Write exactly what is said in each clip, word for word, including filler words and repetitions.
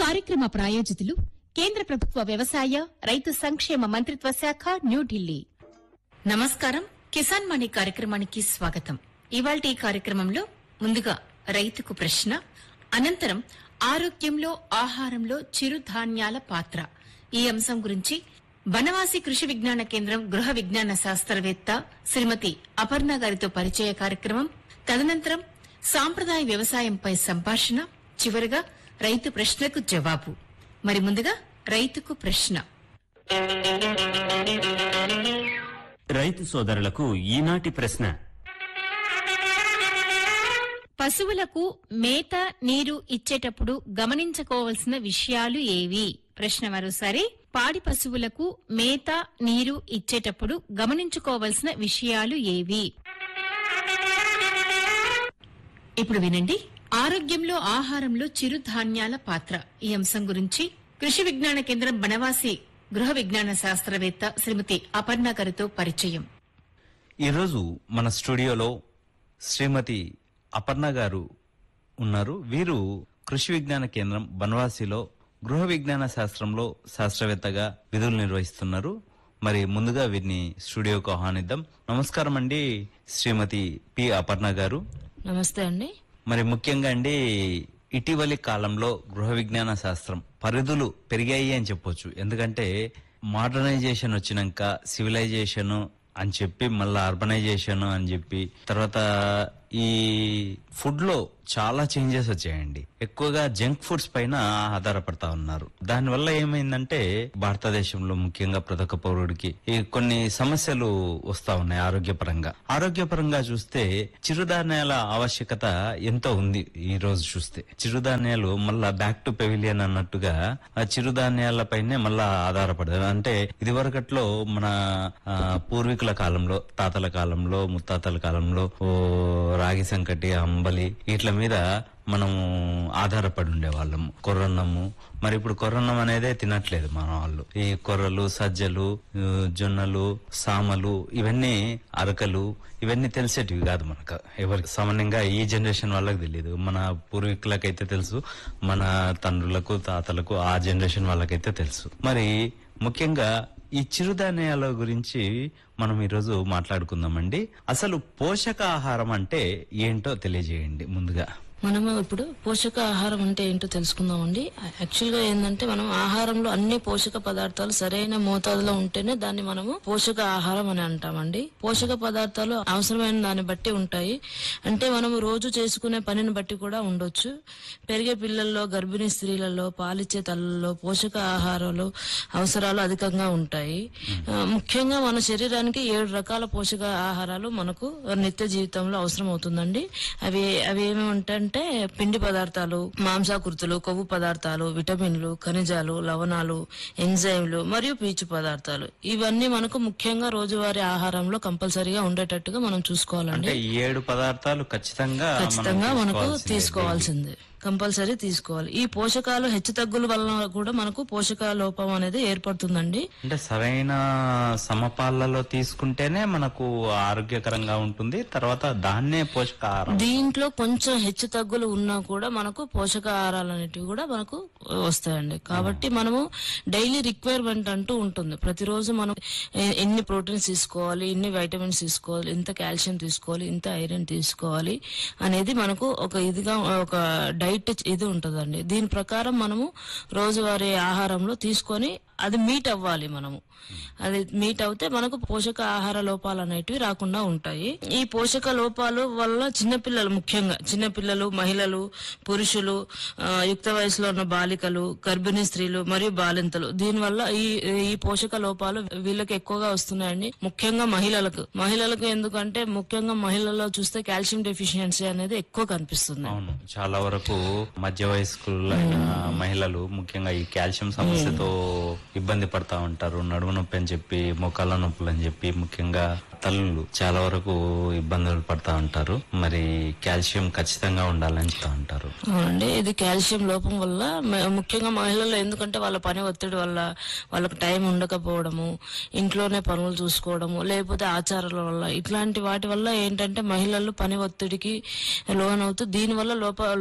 కార్యక్రమ ప్రాయోజితులు కేంద్ర ప్రభుత్వ వ్యవసాయ రైతు సంక్షేమ మంత్రిత్వ శాఖ న్యూఢిల్లీ. నమస్కారం. కిసాన్ మణి కార్యక్రమానికి స్వాగతం. ఇవాల్టి ఈ కార్యక్రమంలో ముందుగా రైతుకు ప్రశ్న, అనంతరం ఆరోగ్యంలో ఆహారంలో చిరుధాన్యాల పాత్ర ఈ అంశం గురించి బనవాసి కృషి విజ్ఞాన కేంద్రం గృహ విజ్ఞాన శాస్త్రవేత్త శ్రీమతి అపర్ణ గారితో పరిచయ కార్యక్రమం, తదనంతరం సాంప్రదాయ వ్యవసాయంపై సంభాషణ, చివరగా రైతు ప్రశ్నకు జవాబు. మరి ముందుగా రైతుకు ప్రశ్న. రైతు సోదరులకు ఈనాటి ప్రశ్న: పశువులకు మేత నీరు ఇచ్చేటప్పుడు గమనించుకోవాల్సిన విషయాలు ఏవి? ప్రశ్న మరోసారి. పాడి పశువులకు మేత నీరు ఇచ్చేటప్పుడు గమనించుకోవాల్సిన విషయాలు ఏవి? ఇప్పుడు వినండి. ఆరోగ్యంలో ఆహారంలో చిరుధాన్యాల పాత్ర ఈ అంశం గురించి కృషి విజ్ఞాన కేంద్రం బనవాసి గృహ విజ్ఞాన శాస్త్రవేత్త శ్రీమతి అపర్ణ గారితో పరిచయం. ఈరోజు మన స్టూడియోలో శ్రీమతి అపర్ణ గారు ఉన్నారు. వీరు కృషి విజ్ఞాన కేంద్రం బనవాసిలో గృహ విజ్ఞాన శాస్త్రంలో శాస్త్రవేత్తగా విధులు నిర్వహిస్తున్నారు. మరి ముందుగా వీరిని స్టూడియోకు ఆహ్వానిద్దాం. నమస్కారం అండి శ్రీమతి పి అపర్ణ గారు. నమస్తే అండి. మరి ముఖ్యంగా అండి, ఇటీవలి కాలంలో గృహ విజ్ఞాన శాస్త్రం పరిధులు పెరిగాయి అని చెప్పొచ్చు. ఎందుకంటే మోడర్నైజేషన్ వచ్చినాక సివిలైజేషన్ అని చెప్పి మళ్ళా అర్బనైజేషన్ అని చెప్పి తర్వాత ఈ ఫుడ్ లో చాలా చేంజెస్ వచ్చాయండి. ఎక్కువగా జంక్ ఫుడ్స్ పైన ఆధారపడతా ఉన్నారు. దానివల్ల ఏమైందంటే భారతదేశంలో ముఖ్యంగా ప్రతి ఒక్క పౌరుడికి ఈ కొన్ని సమస్యలు వస్తా ఉన్నాయి ఆరోగ్యపరంగా. ఆరోగ్యపరంగా చూస్తే చిరుధాన్యాల ఆవశ్యకత ఎంతో ఉంది. ఈ రోజు చూస్తే చిరుధాన్యాలు మళ్ళా బ్యాక్ టు పెవిలియన్ అన్నట్టుగా ఆ చిరుధాన్యాల పైనే మళ్ళా ఆధారపడదు. అంటే ఇది వరకట్లో మన పూర్వీకుల కాలంలో, తాతల కాలంలో, ముత్తాతల కాలంలో ఓ రాగి సంకటి, అంబలి వీటి మీద మనము ఆధారపడి ఉండేవాళ్ళము. కొర్రన్నము. మరి ఇప్పుడు కొర్రన్నం అనేదే తినట్లేదు మన వాళ్ళు. ఈ కొర్రలు, సజ్జలు, జొన్నలు, సామలు, ఇవన్నీ అరకలు, ఇవన్నీ తెలిసేటివి కాదు మనకు. ఎవరికి సామాన్యంగా ఈ జనరేషన్ వాళ్ళకి తెలియదు. మన పూర్వీకులకైతే తెలుసు, మన తండ్రులకు, తాతలకు, ఆ జనరేషన్ వాళ్ళకైతే తెలుసు. మరి ముఖ్యంగా ఈ చిరుధాన్యాల గురించి మనం ఈరోజు మాట్లాడుకుందామండి. అసలు పోషకాహారం అంటే ఏంటో తెలియజేయండి ముందుగా. మనము ఇప్పుడు పోషక ఆహారం అంటే ఏంటో తెలుసుకుందామండి. యాక్చువల్ గా ఏంటంటే మనం ఆహారంలో అన్ని పోషక పదార్థాలు సరైన మోతాదులో ఉంటేనే దాన్ని మనము పోషక ఆహారం అని అంటామండి. పోషక పదార్థాలు అవసరమైన దాన్ని బట్టి ఉంటాయి. అంటే మనము రోజు చేసుకునే పనిని బట్టి కూడా ఉండొచ్చు. పెరిగే పిల్లల్లో, గర్భిణీ స్త్రీలలో, పాలిచ్చే తల్లలో పోషక ఆహారాలు అవసరాలు అధికంగా ఉంటాయి. ముఖ్యంగా మన శరీరానికి ఏడు రకాల పోషక ఆహారాలు మనకు నిత్య జీవితంలో అవసరం అవుతుందండి. అవి అవి ఏమి ఉంటాయి అంటే పిండి పదార్థాలు, మాంసాకృతులు, కొవ్వు పదార్థాలు, విటమిన్లు, ఖనిజాలు, లవణాలు, ఎంజైమ్లు మరియు పీచు పదార్థాలు. ఇవన్నీ మనకు ముఖ్యంగా రోజువారీ ఆహారంలో కంపల్సరీగా ఉండేటట్టుగా మనం చూసుకోవాలండి. ఏడు పదార్థాలు ఖచ్చితంగా ఖచ్చితంగా మనకు తీసుకోవాల్సిందే, కంపల్సరీ తీసుకోవాలి. ఈ పోషకాలు హెచ్చు తగ్గుల వలన కూడా మనకు పోషక లోపం అనేది ఏర్పడుతుందండి. అంటే సరైన సమపాలలో తీసుకుంటేనే మనకు ఆరోగ్యకరంగా ఉంటుంది. తర్వాత దాన్నే పోషకాహారం. దీంట్లో కొంచెం హెచ్చు తగ్గులు ఉన్నా కూడా మనకు పోషకాహారాలు అనేటివి కూడా మనకు వస్తాయండి. కాబట్టి మనము డైలీ రిక్వైర్మెంట్ అంటూ ఉంటుంది. ప్రతిరోజు మనం ఎన్ని ప్రోటీన్స్ తీసుకోవాలి, ఎన్ని వైటమిన్స్ తీసుకోవాలి, ఇంత కాల్షియం తీసుకోవాలి, ఇంత ఐరన్ తీసుకోవాలి అనేది మనకు ఒక ఇదిగా ఒక డైట్ ఇది ఉంటుందండి. దీని ప్రకారం మనము రోజువారీ ఆహారంలో తీసుకొని అది మీట్ అవ్వాలి. మనము అది మీట్ అవుతే మనకు పోషక ఆహార లోపాలు అనేటివి రాకుండా ఉంటాయి. ఈ పోషక లోపాలు వల్ల చిన్నపిల్లలు, ముఖ్యంగా చిన్నపిల్లలు, మహిళలు, పురుషులు, యుక్త వయసులో ఉన్న బాలికలు, గర్భిణీ స్త్రీలు మరియు బాలింతలు, దీనివల్ల ఈ ఈ పోషక లోపాలు వీళ్ళకి ఎక్కువగా వస్తున్నాయండి. ముఖ్యంగా మహిళలకు మహిళలకు ఎందుకంటే ముఖ్యంగా మహిళల్లో చూస్తే కాల్షియం డెఫిషియన్సీ అనేది ఎక్కువ కనిపిస్తుంది. అవును, చాలా వరకు మధ్య వయస్కులైన మహిళలు ముఖ్యంగా ఈ కాల్షియం సమస్యతో ఇబ్బంది పడతా ఉంటారు. నడుము నొప్పి అని చెప్పి, మోకాళ్ళ నొప్పులు అని చెప్పి ముఖ్యంగా తల్లులు చాలా వరకు ఇబ్బందులు పడతా ఉంటారు. మరి కాల్షియం ఖచ్చితంగా ఉండాలని చెప్తా ఉంటారు. అవునండి, ఇది కాల్షియం లోపం వల్ల ముఖ్యంగా మహిళలు, ఎందుకంటే వాళ్ళ పని ఒత్తిడి వల్ల వాళ్ళకి టైం ఉండకపోవడము, ఇంట్లోనే పనులు చూసుకోవడము, లేకపోతే ఆచారాల వల్ల, ఇట్లాంటి వాటి వల్ల ఏంటంటే మహిళలు పని ఒత్తిడికి లోనవుతూ దీని వల్ల లోప లోపపోషణ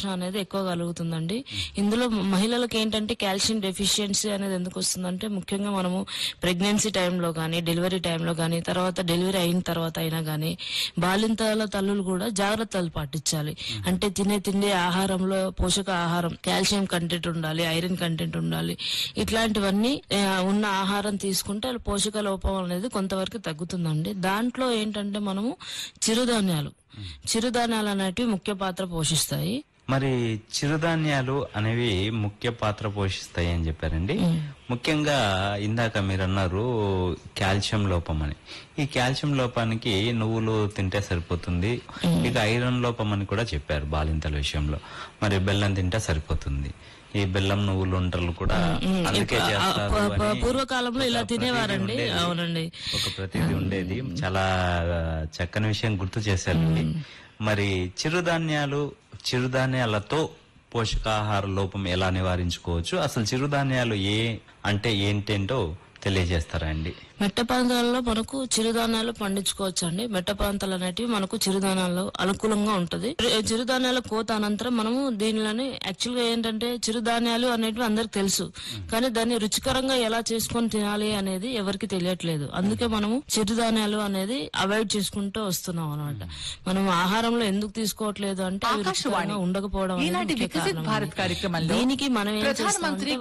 పోషణ అనేది ఎక్కువ కలుగుతుందండి. ఇందులో మహిళలకు ఏంటంటే కాల్షియం డెఫిషియన్సీ అనేది ఎందుకు వస్తుందంటే ముఖ్యంగా మనము ప్రెగ్నెన్సీ టైంలో కానీ డెలివరీ టైంలో కానీ తర్వాత డెలివరీ అయిన తర్వాత అయినా కానీ బాలింతల తల్లులు కూడా జాగ్రత్తలు పాటించాలి. అంటే తినే తిండి ఆహారంలో పోషక ఆహారం, కాల్షియం కంటెంట్ ఉండాలి, ఐరన్ కంటెంట్ ఉండాలి. ఇట్లాంటివన్నీ ఉన్న ఆహారం తీసుకుంటే పోషక లోపం అనేది కొంతవరకు తగ్గుతుందండి. దాంట్లో ఏంటంటే మనము చిరుధాన్యాలు చిరుధాన్యాలు అనేటివి ముఖ్య పాత్ర పోషిస్తాయి. మరి చిరుధాన్యాలు అనేవి ముఖ్య పాత్ర పోషిస్తాయి అని చెప్పారండి. ముఖ్యంగా ఇందాక మీరు అన్నారు కాల్షియం లోపం అని. ఈ కాల్షియం లోపానికి నువ్వులు తింటే సరిపోతుంది. ఇక ఐరన్ లోపం అని కూడా చెప్పారు బాలింతల విషయంలో. మరి బెల్లం తింటే సరిపోతుంది. ఈ బెల్లం నువ్వులు వంటలు కూడా అందుకే చేస్తారు అని పూర్వకాలంలో ఇలా తినేవారండి. అవునండి, ఒక ప్రతిదీ ఉండేది. చాలా చక్కని విషయం గుర్తు చేశారండి. మరి చిరుధాన్యాలు చిరుధాన్యాలతో పోషకాహార లోపం ఎలా నివారించుకోవచ్చు? అసలు చిరుధాన్యాలు ఏ అంటే ఏంటేంటో తెలియజేస్తారా అండి? మెట్ట ప్రాంతాలలో మనకు చిరుధాన్యాలు పండించుకోవచ్చు అండి. మెట్ట ప్రాంతాలు అనేటివి మనకు చిరుధాన్యాలు అనుకూలంగా ఉంటది. చిరుధాన్యాల కోత అనంతరం మనము దీనిలోని యాక్చువల్ గా ఏంటంటే చిరుధాన్యాలు అనేటివి అందరికి తెలుసు, కానీ దాన్ని రుచికరంగా ఎలా చేసుకొని తినాలి అనేది ఎవరికి తెలియట్లేదు. అందుకే మనము చిరుధాన్యాలు అనేది అవాయిడ్ చేసుకుంటూ వస్తున్నాం అనమాట. మనం ఆహారంలో ఎందుకు తీసుకోవట్లేదు అంటే అవి రుచికరంగా ఉండకపోవడం అనేది దీనికి మనం ఏం చేస్తామంటే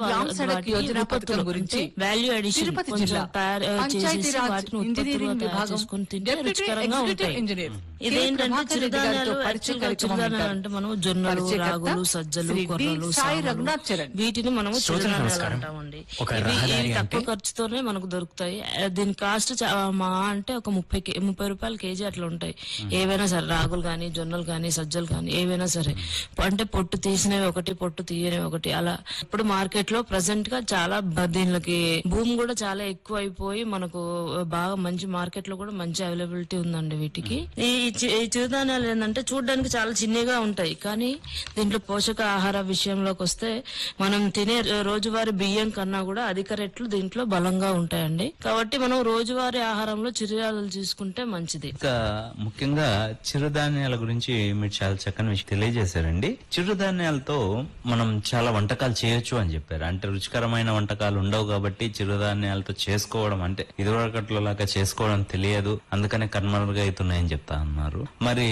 వాల్యూ అడిషన్ కొంచెం తయారు చేసేసి వాటిని ఉత్పత్తులుగా తయారు చేసుకుని తింటే రుచికరంగా ఉంటాయి. ఇదేంటంటే చిరుధాన్యాలు చిరుధాన్యాలు అంటే మనం జొన్నలు, రాగులు, సజ్జలు, కొర్రలు, వీటిని మనము చిరుధాన్యాలు అంటామండి. ఇవి ఇవి తక్కువ ఖర్చుతోనే మనకు దొరుకుతాయి. దీని కాస్ట్ మా అంటే ఒక ముప్పై ముప్పై రూపాయల కేజీ అట్లా ఉంటాయి. ఏవైనా సరే రాగులు గాని, జొన్నలు గాని, సజ్జలు గాని ఏవైనా సరే. అంటే పొట్టు తీసినవి ఒకటి, పొట్టు తీయనివి ఒకటి, అలా ఇప్పుడు మార్కెట్ లో ప్రెసెంట్ గా చాలా దీనికి భూమి కూడా చాలా ఎక్కువ అయిపోయి మనకు బాగా మంచి మార్కెట్ లో కూడా మంచి అవైలబిలిటీ ఉందండి వీటికి. ఈ చిరుధాన్యాలు ఏంటంటే చూడడానికి చాలా చిన్నగా ఉంటాయి, కానీ దీంట్లో పోషక ఆహార విషయంలోకి వస్తే మనం తినే రోజువారీ బియ్యం కన్నా కూడా అధిక రెట్లు దీంట్లో బలంగా ఉంటాయండి. కాబట్టి మనం రోజువారీ ఆహారంలో చిరుధాన్యాలు తీసుకుంటే మంచిది. ఇంకా ముఖ్యంగా చిరుధాన్యాల గురించి మీరు చాలా చక్కని విషయం తెలియజేశారండి. చిరుధాన్యాలతో మనం చాలా వంటకాలు చేయొచ్చు అని చెప్పారు. అంటే రుచికరమైన వంటకాలు ఉండవు కాబట్టి చిరుధాన్యాలతో చేసుకోవడం అంటే ఇదివరకట్లో లాగా చేసుకోవడం తెలియదు, అందుకనే కనుమరుగా అవుతున్నాయని చెప్తా అన్నారు. మరి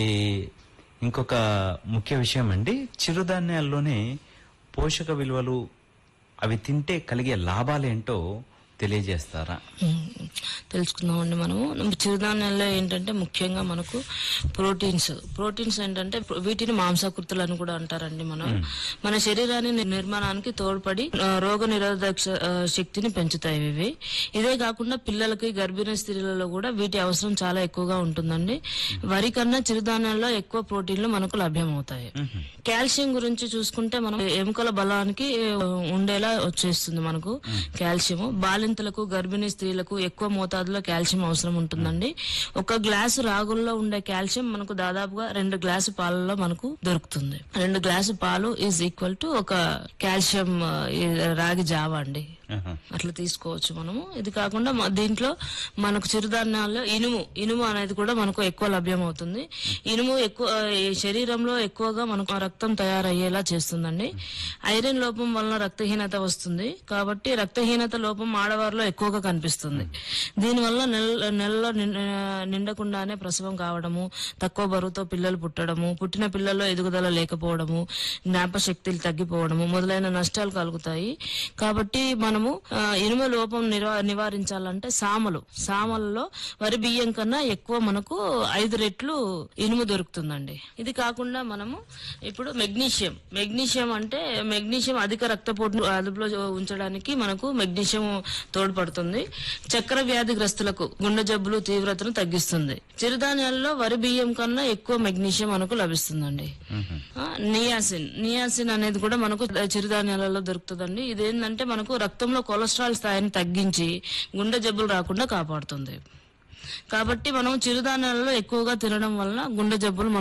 ఇంకొక ముఖ్య విషయం అండి, చిరుధాన్యాల్లోనే పోషక విలువలు అవి తింటే కలిగే లాభాలేంటో తెలియజేస్తారా? తెలుసుకుందామండి. మనము చిరుధాన్యాల్లో ఏంటంటే ముఖ్యంగా మనకు ప్రోటీన్స్ ప్రోటీన్స్ ఏంటంటే వీటిని మాంసాకృతులు అని కూడా అంటారండి. మనం మన శరీరాన్ని నిర్మాణానికి తోడ్పడి రోగ నిరోధక శక్తిని పెంచుతాయి ఇవి. ఇదే కాకుండా పిల్లలకి, గర్భిణీ స్త్రీలలో కూడా వీటి అవసరం చాలా ఎక్కువగా ఉంటుందండి. వరి కన్నా చిరుధాన్యాల్లో ఎక్కువ ప్రోటీన్లు మనకు లభ్యమవుతాయి. కాల్షియం గురించి చూసుకుంటే మనం ఎముకల బలానికి ఉండేలా వచ్చేస్తుంది మనకు కాల్షియం. బాలింతలకు, గర్భిణీ స్త్రీలకు ఎక్కువ మోతాదులో కాల్షియం అవసరం ఉంటుందండి. ఒక గ్లాసు రాగుల్లో ఉండే కాల్షియం మనకు దాదాపుగా రెండు గ్లాసు పాలలో మనకు దొరుకుతుంది. రెండు గ్లాసు పాలు ఈజ్ ఈక్వల్ టు ఒక కాల్షియం రాగి జావా అండి. అట్లా తీసుకోవచ్చు మనము. ఇది కాకుండా దీంట్లో మనకు చిరుధాన్యాల్లో ఇనుము ఇనుము అనేది కూడా మనకు ఎక్కువ లభ్యమవుతుంది. ఇనుము ఎక్కువ శరీరంలో ఎక్కువగా మనకు రక్తం తయారయ్యేలా చేస్తుందండి. ఐరన్ లోపం వలన రక్తహీనత వస్తుంది, కాబట్టి రక్తహీనత లోపం ఆడవారిలో ఎక్కువగా కనిపిస్తుంది. దీనివల్ల నెల నెలలో నిండకుండానే ప్రసవం కావడము, తక్కువ బరువుతో పిల్లలు పుట్టడము, పుట్టిన పిల్లల్లో ఎదుగుదల లేకపోవడము, జ్ఞాపశక్తులు తగ్గిపోవడము మొదలైన నష్టాలు కలుగుతాయి. కాబట్టి మనము ఇనుము లోపం నివారించాలంటే సామలు సామలలో వరి బియ్యం కన్నా ఎక్కువ మనకు ఐదు రెట్లు ఇనుము దొరుకుతుందండి. ఇది కాకుండా మనము ఇప్పుడు మెగ్నీషియం మెగ్నీషియం అంటే మెగ్నీషియం అధిక రక్తపోటును అదుపులో ఉంచడానికి మనకు మెగ్నీషియం తోడ్పడుతుంది. చక్కెర వ్యాధిగ్రస్తులకు గుండె జబ్బులు తీవ్రతను తగ్గిస్తుంది. చిరుధాన్యాల్లో వరి బియ్యం కన్నా ఎక్కువ మెగ్నీషియం మనకు లభిస్తుందండి. నియాసిన్ నియాసిన్ అనేది కూడా మనకు చిరుధాన్యాలలో దొరుకుతుందండి. ఇదేంటంటే మనకు రక్తంలో కొలెస్ట్రాల్ స్థాయిని తగ్గించి గుండె జబ్బులు రాకుండా కాపాడుతుంది. కాబట్టి మనం చిరుధాన్యాలలో ఎక్కువగా తినడం వలన గుండె జబ్బులు మనము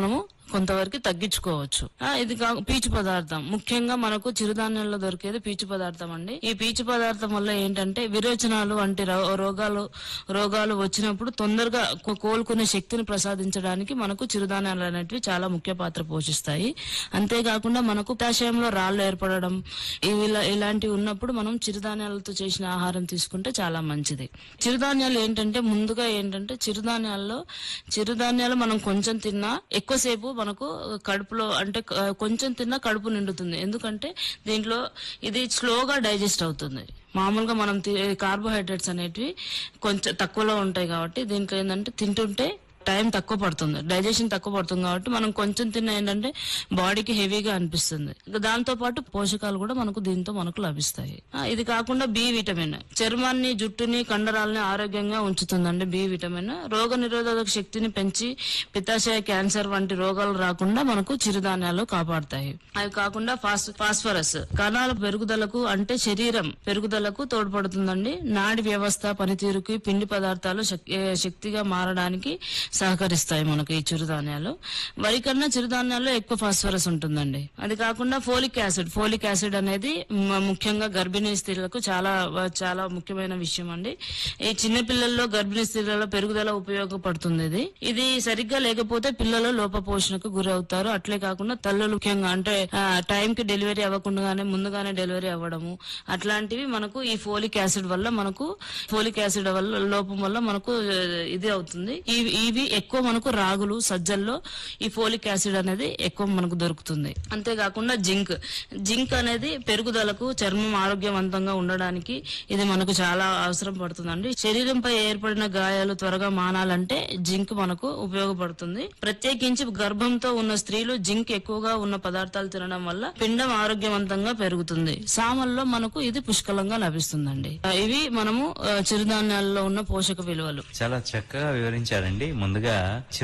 కొంతవరకు తగ్గించుకోవచ్చు. ఆ, ఇది కా- పీచు పదార్థం ముఖ్యంగా మనకు చిరుధాన్యాల్లో దొరికేది పీచు పదార్థం అండి. ఈ పీచు పదార్థం వల్ల ఏంటంటే విరోచనాలు వంటి రో- రోగాలు రోగాలు వచ్చినప్పుడు తొందరగా కో- కోలుకునే శక్తిని ప్రసాదించడానికి మనకు చిరుధాన్యాలు అనేటివి చాలా ముఖ్య పాత్ర పోషిస్తాయి. అంతేకాకుండా మనకు పిత్తాశయంలో రాళ్లు ఏర్పడడం ఇవి ఇలా- ఇలాంటివి ఉన్నప్పుడు మనం చిరుధాన్యాలతో చేసిన ఆహారం తీసుకుంటే చాలా మంచిది. చిరుధాన్యాలు ఏంటంటే ముందుగా ఏంటంటే చిరుధాన్యాల్లో చిరుధాన్యాలు మనం కొంచెం తిన్నా ఎక్కువసేపు మనకు కడుపులో అంటే క- కొంచెం తిన్నా కడుపు నిండుతుంది. ఎందుకంటే దీంట్లో ఇది స్లోగా డైజెస్ట్ అవుతుంది. మామూలుగా మనం కార్బోహైడ్రేట్స్ అనేటివి కొంచెం తక్కువలో ఉంటాయి కాబట్టి దీనికి ఏంటంటే తింటుంటే టైం తక్కువ పడుతుంది, డైజెషన్ తక్కువ పడుతుంది కాబట్టి మనం కొంచెం తిన్న ఏంటంటే బాడీకి హెవీగా అనిపిస్తుంది. ఇంకా దాంతో పాటు పోషకాలు కూడా మనకు దీంతో మనకు లభిస్తాయి. ఆ, ఇది కాకుండా బి విటమిన్ చర్మాన్ని, జుట్టుని, కండరాలని ఆరోగ్యంగా ఉంచుతుందండి. బి విటమిన్ రోగ నిరోధక శక్తిని పెంచి పిత్తాశయ క్యాన్సర్ వంటి రోగాలు రాకుండా మనకు చిరుధాన్యాలు కాపాడతాయి. అవి కాకుండా ఫాస్ ఫాస్ఫరస్ కణాల పెరుగుదలకు అంటే శరీరం పెరుగుదలకు తోడ్పడుతుందండి. నాడి వ్యవస్థ పనితీరుకి, పిండి పదార్థాలు శక్- ఏ, శక్తిగా మారడానికి సహకరిస్తాయి మనకు ఈ చిరుధాన్యాలు. వరి కన్నా చిరుధాన్యాల్లో ఎక్కువ ఫాస్ఫరస్ ఉంటుందండి. అది కాకుండా ఫోలిక్ యాసిడ్ ఫోలిక్ యాసిడ్ అనేది మ- ముఖ్యంగా గర్భిణీ స్త్రీలకు చాలా చాలా ముఖ్యమైన విషయం అండి. ఈ చిన్న పిల్లల్లో గర్భిణీ స్త్రీలలో పెరుగుదల ఉపయోగపడుతుంది. ఇది ఇది సరిగ్గా లేకపోతే పిల్లలు లోపపోషణకు గురవుతారు. అట్లే కాకుండా తల్లులు ముఖ్యంగా అంటే టైం కి డెలివరీ అవ్వకుండానే ముందుగానే డెలివరీ అవ్వడము అట్లాంటివి మనకు ఈ ఫోలిక్ యాసిడ్ వల్ల మనకు ఫోలిక్ యాసిడ్ వల్ల లోపం వల్ల మనకు ఆ, ఇది అవుతుంది. ఇవి ఇవి ఎక్కువ మనకు రాగులు, సజ్జల్లో ఈ ఫోలిక్ యాసిడ్ అనేది ఎక్కువ మనకు దొరుకుతుంది. అంతేకాకుండా జింక్ జింక్ అనేది పెరుగుదలకు, చర్మం ఆరోగ్యవంతంగా ఉండడానికి ఇది మనకు చాలా అవసరం పడుతుందండి. శరీరంపై ఏర్పడిన గాయాలు త్వరగా మానాలంటే జింక్ మనకు ఉపయోగపడుతుంది. ప్రత్యేకించి గర్భంతో ఉన్న స్త్రీలు జింక్ ఎక్కువగా ఉన్న పదార్థాలు తినడం వల్ల పిండం ఆరోగ్యవంతంగా పెరుగుతుంది. సామల్లో మనకు ఇది పుష్కలంగా లభిస్తుందండి. ఆ, ఇవి మనము ఆ, చిరుధాన్యాల్లో ఉన్న పోషక విలువలు. చాలా చక్కగా వివరించారండి. ముందుగా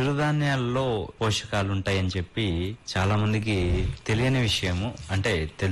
చిరుధాన్యాల్లో పోషకాలు ఉంటాయని చెప్పి చాలా మందికి తెలియని విషయము, అంటే తెలు-